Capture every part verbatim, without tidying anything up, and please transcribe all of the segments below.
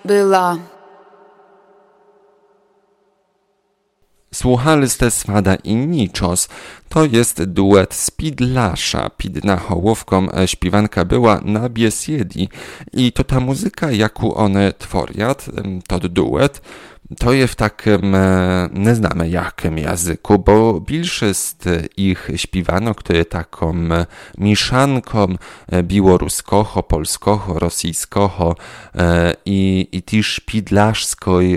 była. Słuchaliście Swada i Niczos. To jest duet z Pidlasza. Pidna Hołówką śpiewanka była na biesiedi. I to ta muzyka, jaką one tworят, to duet, to je w takim, nie znamy jakim języku, bo większość ich śpiewanok to je taką mieszanką białoruskiego, polskiego, rosyjskiego i, i też pidlaszskiej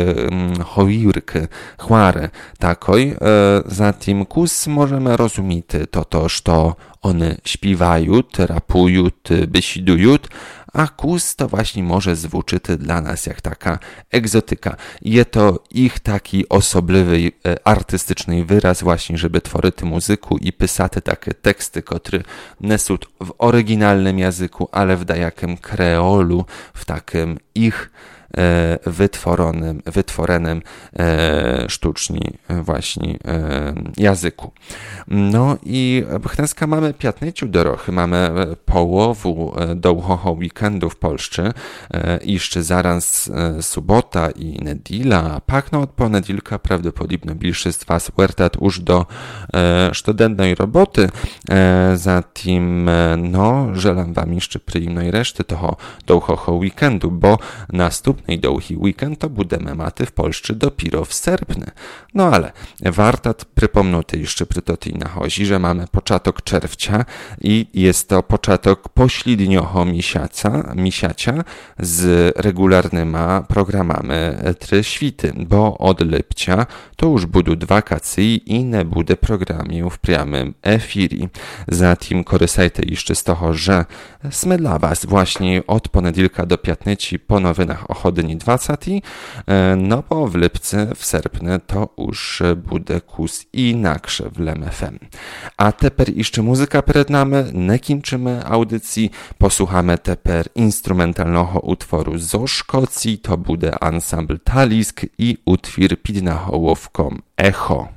hołówki, chwary takoj. Zatem kus możemy rozumieć to, to, że one śpiewają, rapują, besidują, a kus to właśnie może zwuczyć dla nas jak taka egzotyka. Jest to ich taki osobliwy, artystyczny wyraz właśnie, żeby tworzyć muzyku i pisać takie teksty, które nie są w oryginalnym języku, ale w dajakim kreolu, w takim ich wytworzonym, wytworzonym e, sztucznie właśnie e, języku. No i dneska mamy piętnaście dorochy, mamy połowę długiego weekendu w Polsce, e, jeszcze zaraz e, sobota i niedziela, a pakno od poniedziałka prawdopodobnie większość z was wertat już do e, studentnej roboty, e, zatem e, no, żelam wam jeszcze przyjemnej reszty toho długiego weekendu, bo następny i długi weekend to budemy maty w Polsce dopiero w sierpniu. No ale warto przypomnieć jeszcze przy to nachodzi, że mamy początek czerwca i jest to początek pośredniego miesiąca, miesiąca z regularnymi programami trzy świty, bo od lipca to już będą dwa wakacje i nie będzie programu w prямym efirii. Zatem korzystajcie jeszcze z tego, że sme dla was właśnie od poniedziałka do piątnicy po nowinach o chodyni dwudziestej, no bo w lipcu, w sierpniu to już będzie kus inaksze w Lem F M. A teper jeszcze muzyka przed nami, nie kończymy audycji, posłuchamy teper instrumentalnego utworu zo Szkocji, to będzie ensemble Talisk i utwór Pidna Hołówką Echo.